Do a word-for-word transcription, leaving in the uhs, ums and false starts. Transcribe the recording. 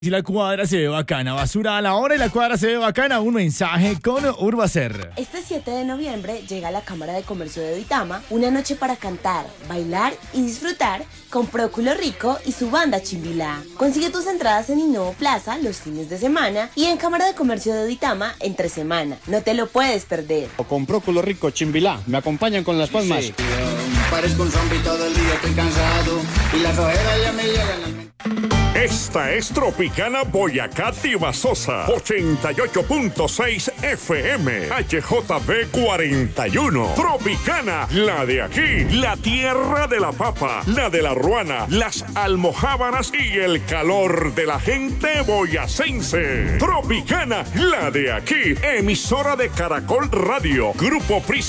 Si la cuadra se ve bacana, basura a la hora y la cuadra se ve bacana, un mensaje con Urbacer. Este siete de noviembre llega a la Cámara de Comercio de Duitama una noche para cantar, bailar y disfrutar con Próculo Rico y su banda Chimbilá. Consigue tus entradas en Innovo Plaza los fines de semana y en Cámara de Comercio de Duitama entre semana. No te lo puedes perder. Con Próculo Rico, Chimbilá, me acompañan con las palmas. Sí. Parezco un zombie todo el día, estoy cansado y las ojeras ya me llegan al... Esta es Tropicana Boyacá Tibasosa, ochenta y ocho punto seis F M, H J B cuarenta y uno. Tropicana, la de aquí, la tierra de la papa, la de la ruana, las almojábanas y el calor de la gente boyacense. Tropicana, la de aquí, emisora de Caracol Radio, Grupo Prisa.